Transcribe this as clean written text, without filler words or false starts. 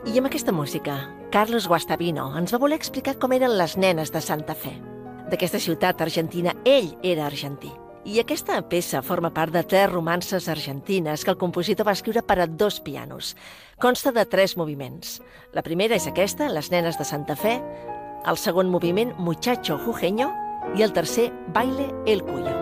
I amb aquesta música, Carlos Guastavino ens va voler explicar com eren les nenes de Santa Fe. D'aquesta ciutat argentina, ell era argentí. I aquesta peça forma part de 3 romances argentines que el compositor va escriure per a 2 pianos. Consta de 3 moviments. La primera és aquesta, Les nenes de Santa Fe, el segon moviment, Muchacho Jujeño, i el tercer, Baile el Cuyo.